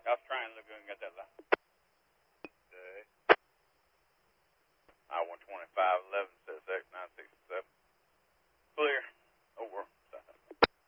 I was trying to look good and get that light. I-125, 11